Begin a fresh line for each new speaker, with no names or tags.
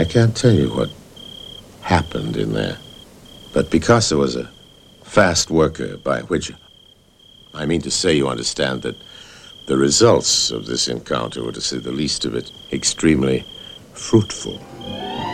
I can't tell you what happened in there. But Picasso was a fast worker, by which I mean to say, you understand, that the results of this encounter were, to say the least of it, extremely fruitful.